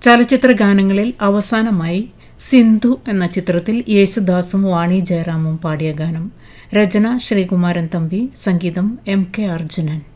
ചലച്ചിത്ര ഗാനങ്ങളിൽ അവസാനമായി സിന്ധു എന്ന ചിത്രത്തിൽ യേശുദാസും വാണി ജയറാമും പാടിയ ഗാനം. രചന ശ്രീകുമാരൻ തമ്പി, സംഗീതം MK അർജുനൻ.